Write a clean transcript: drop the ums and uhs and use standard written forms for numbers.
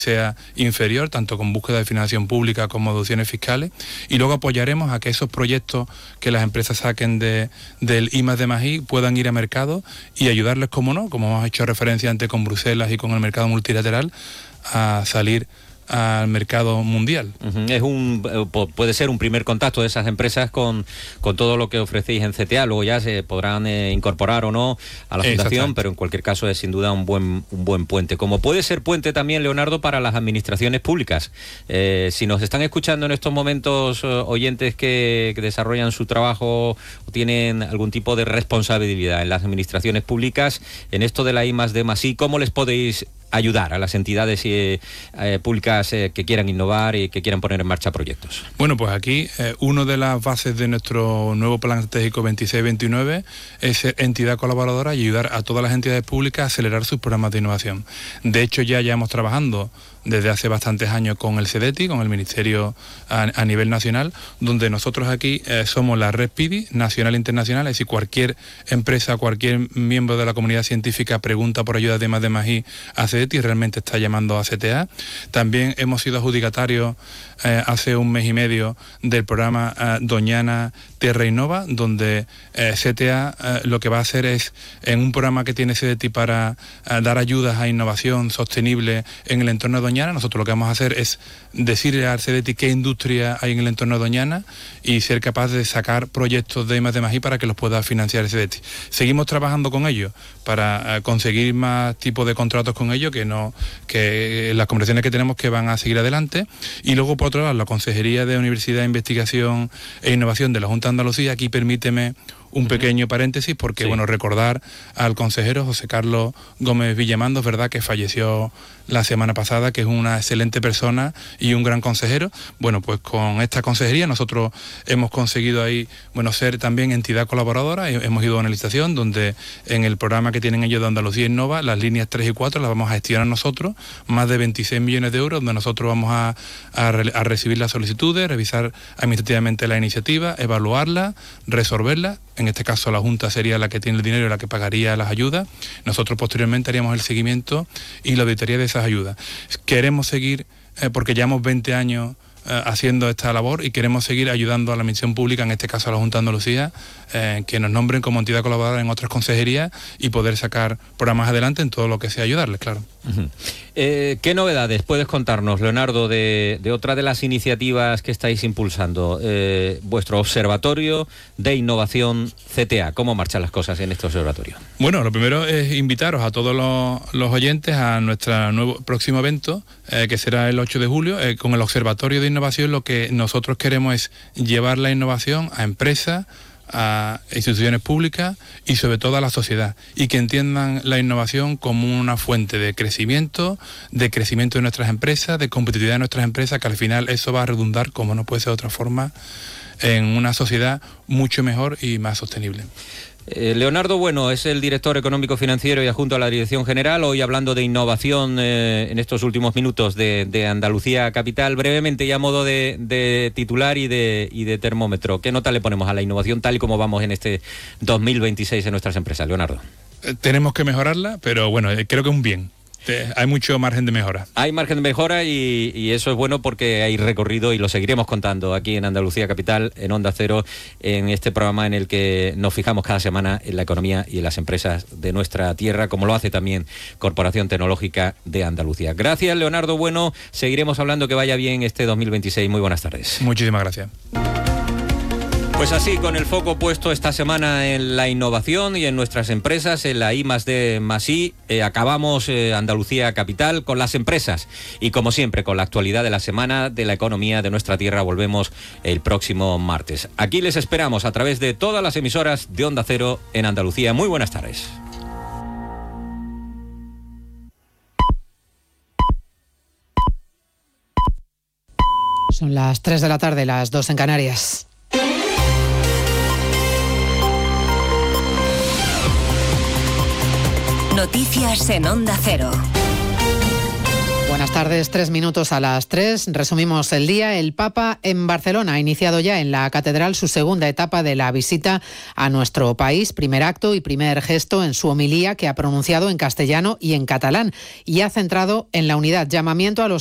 sea inferior, tanto con búsqueda de financiación pública como deducciones fiscales, y luego apoyaremos a que esos proyectos que las empresas saquen del I+D+I puedan ir a mercado y ayudarles, como no, como hemos hecho referencia antes con Bruselas y con el mercado multilateral, a salir al mercado mundial. Puede ser un primer contacto de esas empresas con todo lo que ofrecéis en CTA. Luego ya se podrán incorporar o no a la fundación, pero en cualquier caso es sin duda un buen puente. Como puede ser puente también, Leonardo, para las administraciones públicas. Si nos están escuchando en estos momentos oyentes que desarrollan su trabajo o tienen algún tipo de responsabilidad en las administraciones públicas, en esto de la I+D+I, ¿cómo les podéis ayudar a las entidades públicas que quieran innovar y que quieran poner en marcha proyectos? Bueno, pues aquí una de las bases de nuestro nuevo Plan Estratégico 26-29 es ser entidad colaboradora y ayudar a todas las entidades públicas a acelerar sus programas de innovación. De hecho, ya llevamos trabajando desde hace bastantes años con el CEDETI, con el Ministerio a nivel nacional, donde nosotros aquí somos la red PIDI, nacional e internacional, es decir, cualquier empresa, cualquier miembro de la comunidad científica pregunta por ayuda de I+D+I a CEDETI y realmente está llamando a CTA. También hemos sido adjudicatarios hace un mes y medio del programa Doñana Tierra Innova, donde CTA lo que va a hacer es, en un programa que tiene CEDETI para dar ayudas a innovación sostenible en el entorno de Doñana, nosotros lo que vamos a hacer es decirle al CEDETI qué industria hay en el entorno de Doñana y ser capaz de sacar proyectos de I+D+I para que los pueda financiar el CEDETI. Seguimos trabajando con ellos para conseguir más tipos de contratos con ellos, que las conversaciones que tenemos que van a seguir adelante. Y luego, por otro lado, la Consejería de Universidad, Investigación e Innovación de la Junta de Andalucía, aquí permíteme un pequeño paréntesis, porque bueno, recordar al consejero José Carlos Gómez Villamando, es verdad que falleció la semana pasada, que es una excelente persona y un gran consejero. Bueno, pues con esta consejería nosotros hemos conseguido ahí, bueno, ser también entidad colaboradora. Hemos ido a una licitación donde en el programa que tienen ellos de Andalucía Innova, las líneas 3 y 4 las vamos a gestionar nosotros, más de 26 millones de euros, donde nosotros vamos a recibir las solicitudes, revisar administrativamente la iniciativa, evaluarla, resolverla. En este caso la Junta sería la que tiene el dinero y la que pagaría las ayudas. Nosotros posteriormente haríamos el seguimiento y la auditoría de esas ayudas. Queremos seguir, porque llevamos 20 años haciendo esta labor y queremos seguir ayudando a la administración pública, en este caso a la Junta de Andalucía, que nos nombren como entidad colaboradora en otras consejerías y poder sacar programas adelante en todo lo que sea ayudarles, claro. ¿Qué novedades puedes contarnos, Leonardo, de otra de las iniciativas que estáis impulsando? Vuestro Observatorio de Innovación CTA. ¿Cómo marchan las cosas en este observatorio? Bueno, lo primero es invitaros a todos los oyentes a nuestro nuevo próximo evento, que será el 8 de julio, con el Observatorio de Innovación. Lo que nosotros queremos es llevar la innovación a empresas, a instituciones públicas y sobre todo a la sociedad, y que entiendan la innovación como una fuente de crecimiento de nuestras empresas, de competitividad de nuestras empresas, que al final eso va a redundar, como no puede ser de otra forma, en una sociedad mucho mejor y más sostenible. Leonardo Bueno es el director económico financiero y adjunto a la Dirección General, hoy hablando de innovación en estos últimos minutos de Andalucía Capital. Brevemente y a modo de titular y de termómetro, ¿qué nota le ponemos a la innovación tal y como vamos en este 2026 en nuestras empresas, Leonardo? Tenemos que mejorarla, pero bueno, creo que es un bien. Hay mucho margen de mejora. Hay margen de mejora y eso es bueno porque hay recorrido y lo seguiremos contando aquí en Andalucía Capital, en Onda Cero, en este programa en el que nos fijamos cada semana en la economía y en las empresas de nuestra tierra, como lo hace también Corporación Tecnológica de Andalucía. Gracias, Leonardo Bueno. Seguiremos hablando, que vaya bien este 2026. Muy buenas tardes. Muchísimas gracias. Pues así, con el foco puesto esta semana en la innovación y en nuestras empresas, en la I+D+I, acabamos Andalucía Capital con las empresas y, como siempre, con la actualidad de la semana de la economía de nuestra tierra. Volvemos el próximo martes. Aquí les esperamos a través de todas las emisoras de Onda Cero en Andalucía. Muy buenas tardes. Son las 3 de la tarde, las 2 en Canarias. Noticias en Onda Cero. Buenas Buenas tardes, 3 minutos a las 3. Resumimos el día. El Papa en Barcelona ha iniciado ya en la Catedral su segunda etapa de la visita a nuestro país. Primer acto y primer gesto en su homilía que ha pronunciado en castellano y en catalán y ha centrado en la unidad. Llamamiento a los